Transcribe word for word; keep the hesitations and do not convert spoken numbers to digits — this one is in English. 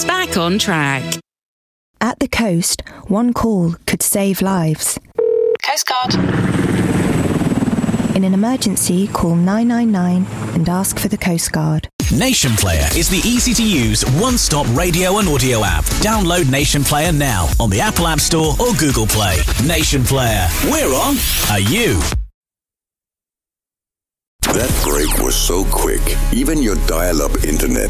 It's back on track. At the coast, one call could save lives. Coast Guard. In an emergency, call nine nine nine and ask for the Coast Guard. Nation Player is the easy-to-use, one-stop radio and audio app. Download Nation Player now on the Apple App Store or Google Play. Nation Player. We're on. Are you? That break was so quick, even your dial-up internet